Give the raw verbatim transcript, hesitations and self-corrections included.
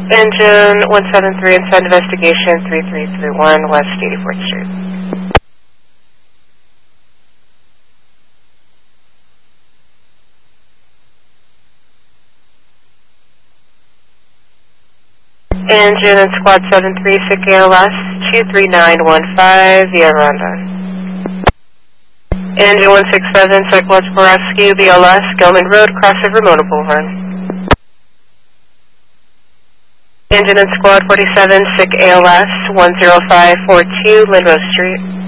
Engine one seven three, inside investigation three three three one West eighty-fourth Street. Engine and squad seven three, S I C A L S two three nine one five via Rhonda. Engine one six seven, psychological rescue, B L S, Gilman Road, crossover Mona Boulevard. Engine and squad forty-seven, S I C A L S one zero five four two, Lindrose Street.